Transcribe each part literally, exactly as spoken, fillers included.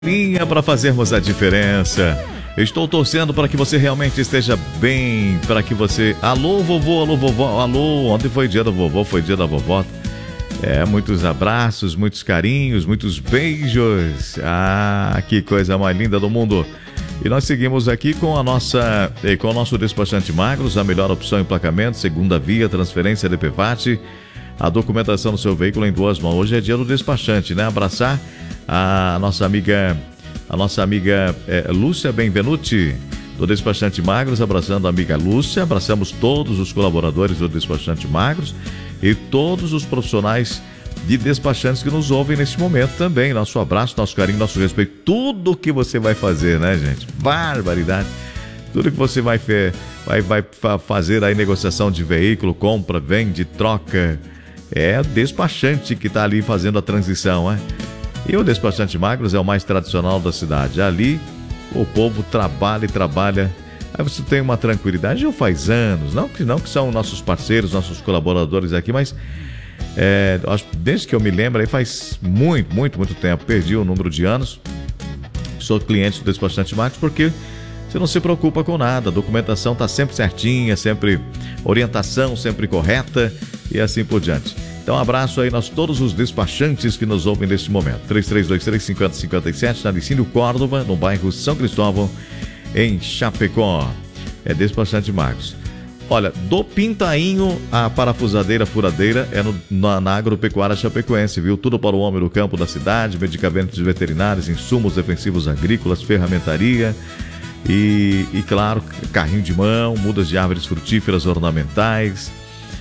Linha para fazermos a diferença. Estou torcendo para que você realmente esteja bem, para que você... Alô, vovô, alô, vovó, alô, ontem foi dia da vovó, foi dia da vovó. É, muitos abraços, muitos carinhos, muitos beijos. Ah, que coisa mais linda do mundo. E nós seguimos aqui com a nossa, com o nosso despachante Magros, a melhor opção em emplacamento, segunda via, transferência de P V A T, a documentação do seu veículo em duas mãos. Hoje é dia do despachante, né? Abraçar a nossa amiga, a nossa amiga é, Lúcia Benvenuti, do Despachante Magros, abraçando a amiga Lúcia. Abraçamos todos os colaboradores do Despachante Magros e todos os profissionais de despachantes que nos ouvem neste momento também. Nosso abraço, nosso carinho, nosso respeito. Tudo que você vai fazer, né, gente? Barbaridade. Tudo que você vai, vai, vai fazer aí, negociação de veículo, compra, vende, troca, é o despachante que está ali fazendo a transição, né? E o Despachante Magros é o mais tradicional da cidade. Ali o povo trabalha e trabalha. Aí você tem uma tranquilidade. Já faz anos, não que, não que são nossos parceiros, nossos colaboradores aqui, mas é, desde que eu me lembro, aí faz muito, muito, muito tempo. Perdi o número de anos. Sou cliente do Despachante Magros porque você não se preocupa com nada. A documentação está sempre certinha, sempre orientação, sempre correta e assim por diante. Então, um abraço aí nós todos os despachantes que nos ouvem neste momento. três três dois três, cinco zero cinco sete, na Licínio Córdova, no bairro São Cristóvão, em Chapecó. É Despachante Magros. Olha, do Pintainho, a parafusadeira furadeira é no, na, na Agropecuária Chapecoense, viu? Tudo para o homem no campo da cidade, medicamentos veterinários, insumos defensivos agrícolas, ferramentaria e, e claro, carrinho de mão, mudas de árvores frutíferas ornamentais.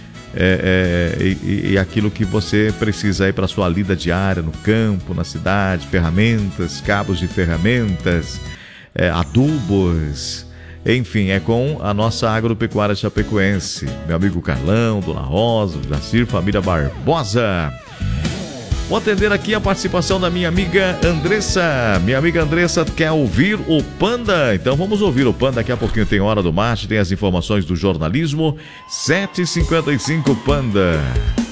É, é, e, e aquilo que você precisa aí para sua lida diária no campo, na cidade, ferramentas, cabos de ferramentas, é, adubos, enfim, é com a nossa Agropecuária Chapecoense. Meu amigo Carlão, Dona Rosa, Jacir, família Barbosa. Vou atender aqui a participação da minha amiga Andressa. Minha amiga Andressa quer ouvir o Panda. Então vamos ouvir o Panda. Daqui a pouquinho tem Hora do Mate, tem as informações do jornalismo. sete e cinquenta e cinco, Panda.